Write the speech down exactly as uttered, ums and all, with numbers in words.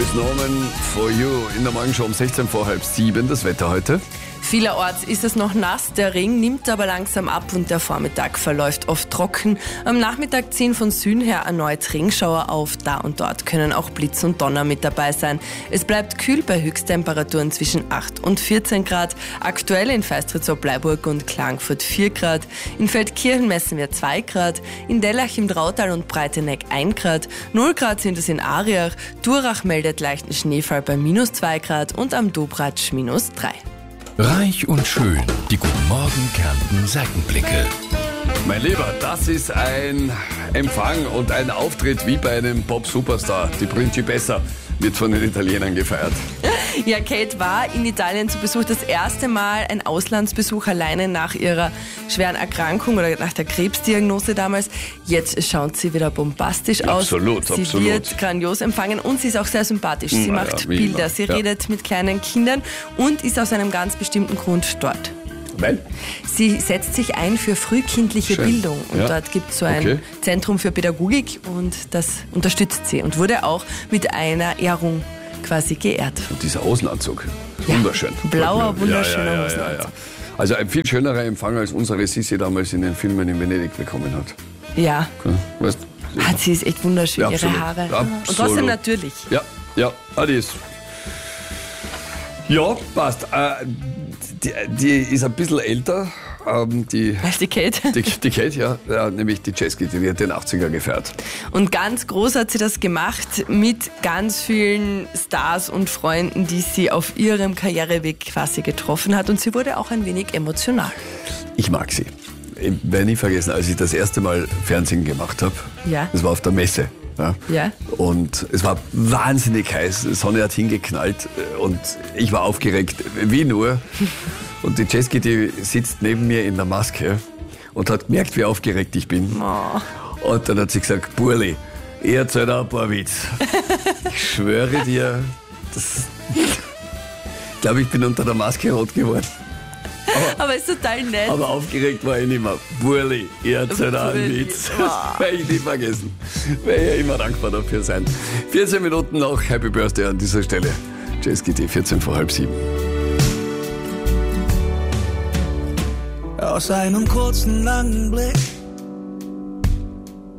Boys Norman for You. In der Morgenshow um sechzehn vor halb sieben. Das Wetter heute. Vielerorts ist es noch nass, der Regen nimmt aber langsam ab und der Vormittag verläuft oft trocken. Am Nachmittag ziehen von Süden her erneut Regenschauer auf. Da und dort können auch Blitz und Donner mit dabei sein. Es bleibt kühl bei Höchsttemperaturen zwischen acht und vierzehn Grad. Aktuell in Feistritz-Bleiburg und Klagenfurt vier Grad. In Feldkirchen messen wir zwei Grad. In Dellach im Drautal und Breiteneck ein Grad. null Grad sind es in Ariach. Durach meldet leichten Schneefall bei minus zwei Grad und am Dobratsch minus drei. Reich und schön, die Guten Morgen Kärnten Seitenblicke. Mein Lieber, das ist ein Empfang und ein Auftritt wie bei einem Pop-Superstar. Die Principessa wird von den Italienern gefeiert. Ja, Kate war in Italien zu Besuch, das erste Mal ein Auslandsbesuch alleine nach ihrer schweren Erkrankung oder nach der Krebsdiagnose damals. Jetzt schaut sie wieder bombastisch aus. Absolut, sie absolut. wird grandios empfangen und sie ist auch sehr sympathisch. Sie Na macht ja, wie Bilder, immer. sie Ja. redet mit kleinen Kindern und ist aus einem ganz bestimmten Grund dort. Weil? Sie setzt sich ein für frühkindliche Schön. Bildung und Ja. dort gibt es so ein Okay. Zentrum für Pädagogik und das unterstützt sie und wurde auch mit einer Ehrung quasi geehrt. Und dieser Hosenanzug. Ja. Wunderschön. Blauer, wunderschöner ja, ja, ja, Hosenanzug. ja, ja. Also ein viel schönerer Empfang, als unsere Sissi damals in den Filmen in Venedig bekommen hat. Ja, Ja, weißt, hat sie ist echt wunderschön, Ja, ihre absolut. Haare. Absolut. Und trotzdem natürlich. ja, ja, Adis. Ja, passt. Äh, die, die ist ein bisschen älter. Ähm, die, Weißt du, Kate? die, die Kate, ja, ja, nämlich die Jesky, die hat den achtziger gefeiert. Und ganz groß hat sie das gemacht mit ganz vielen Stars und Freunden, die sie auf ihrem Karriereweg quasi getroffen hat. Und sie wurde auch ein wenig emotional. Ich mag sie. Ich werde nie vergessen, als ich das erste Mal Fernsehen gemacht habe. Ja. Das war auf der Messe. Ja. Ja. Und es war wahnsinnig heiß. Die Sonne hat hingeknallt und ich war aufgeregt, wie nur. Und die Jesky, die sitzt neben mir in der Maske und hat gemerkt, wie aufgeregt ich bin. Oh. Und dann hat sie gesagt, Burli, ich erzähl dir ein paar Witz. Ich schwöre dir, das, ich glaube, ich bin unter der Maske rot geworden. Aber ist total nett. Aber aufgeregt war ich nicht mehr. Burli, ich erzähl dir einen Burli. Witz. Wow. Werde ich nie vergessen. Werde ich immer dankbar dafür sein. vierzehn Minuten noch, Happy Birthday an dieser Stelle. Jesky T, vierzehn vor halb sieben. Aus einem kurzen, langen Blick